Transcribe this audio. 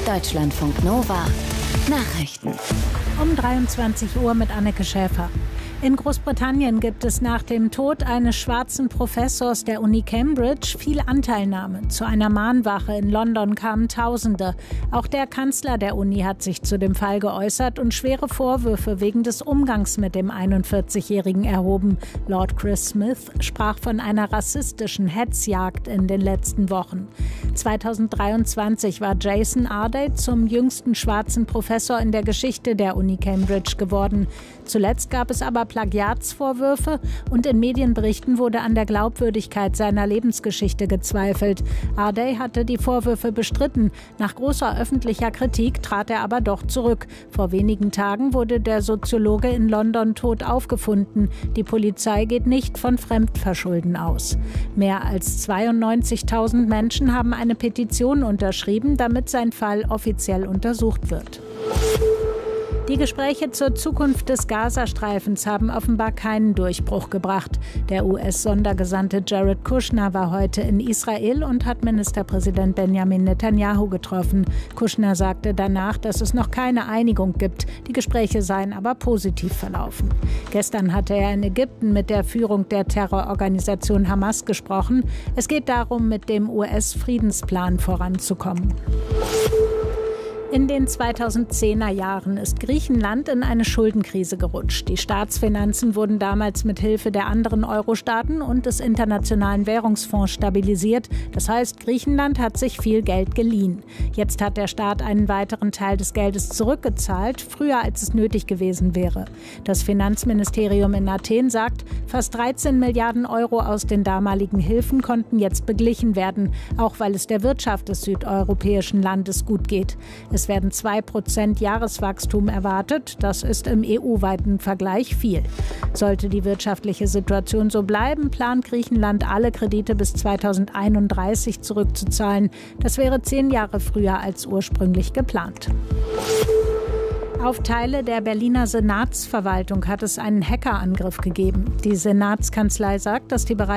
Deutschlandfunk Nova Nachrichten. Um 23 Uhr mit Anneke Schäfer. In Großbritannien gibt es nach dem Tod eines schwarzen Professors der Uni Cambridge viel Anteilnahme. Zu einer Mahnwache in London kamen Tausende. Auch der Kanzler der Uni hat sich zu dem Fall geäußert und schwere Vorwürfe wegen des Umgangs mit dem 41-Jährigen erhoben. Lord Chris Smith sprach von einer rassistischen Hetzjagd in den letzten Wochen. 2023 war Jason Arday zum jüngsten schwarzen Professor in der Geschichte der Uni Cambridge geworden. Zuletzt gab es aber Plagiatsvorwürfe und in Medienberichten wurde an der Glaubwürdigkeit seiner Lebensgeschichte gezweifelt. Arday hatte die Vorwürfe bestritten. Nach großer öffentlicher Kritik trat er aber doch zurück. Vor wenigen Tagen wurde der Soziologe in London tot aufgefunden. Die Polizei geht nicht von Fremdverschulden aus. Mehr als 92.000 Menschen haben eine Petition unterschrieben, damit sein Fall offiziell untersucht wird. Die Gespräche zur Zukunft des Gazastreifens haben offenbar keinen Durchbruch gebracht. Der US-Sondergesandte Jared Kushner war heute in Israel und hat Ministerpräsident Benjamin Netanyahu getroffen. Kushner sagte danach, dass es noch keine Einigung gibt. Die Gespräche seien aber positiv verlaufen. Gestern hatte er in Ägypten mit der Führung der Terrororganisation Hamas gesprochen. Es geht darum, mit dem US-Friedensplan voranzukommen. In den 2010er Jahren ist Griechenland in eine Schuldenkrise gerutscht. Die Staatsfinanzen wurden damals mit Hilfe der anderen Euro-Staaten und des Internationalen Währungsfonds stabilisiert. Das heißt, Griechenland hat sich viel Geld geliehen. Jetzt hat der Staat einen weiteren Teil des Geldes zurückgezahlt, früher als es nötig gewesen wäre. Das Finanzministerium in Athen sagt, fast 13 Milliarden Euro aus den damaligen Hilfen konnten jetzt beglichen werden, auch weil es der Wirtschaft des südeuropäischen Landes gut geht. Es werden 2% Jahreswachstum erwartet. Das ist im EU-weiten Vergleich viel. Sollte die wirtschaftliche Situation so bleiben, plant Griechenland, alle Kredite bis 2031 zurückzuzahlen. Das wäre 10 Jahre früher als ursprünglich geplant. Auf Teile der Berliner Senatsverwaltung hat es einen Hackerangriff gegeben. Die Senatskanzlei sagt, dass die bereits